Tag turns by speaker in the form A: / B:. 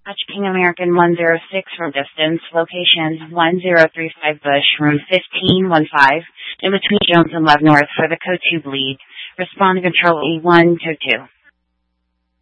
A: King American 106 from distance, location 1035 Bush, room 1515, in between Jones and Love North for the code 2 bleed. Respond to control E122.